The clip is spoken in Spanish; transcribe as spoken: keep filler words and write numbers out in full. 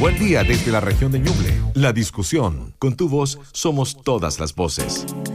Buen día desde la región de Ñuble. La discusión. Con tu voz somos todas las voces.